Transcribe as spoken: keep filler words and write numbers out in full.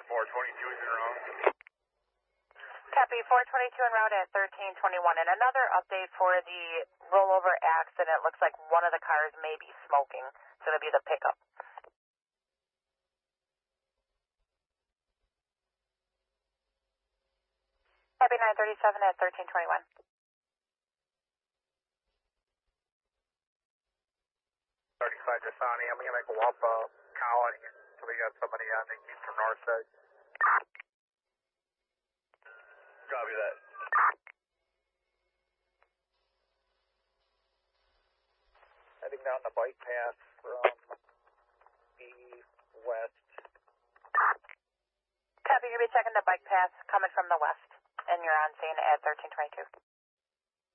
four twenty-two is in route. Copy, four twenty-two en route at thirteen twenty-one. And another update for the rollover accident. Looks like one of the cars may be smoking. It's going to be the pickup. Copy, nine thirty-seven at thirteen twenty-one. thirty-five Dasani, I'm going to go up uh, Colony. So we got somebody on the eastern north side. Copy that. Heading down the bike path from the west. Copy, you're going to be checking the bike path coming from the west. And you're on scene at thirteen twenty-two.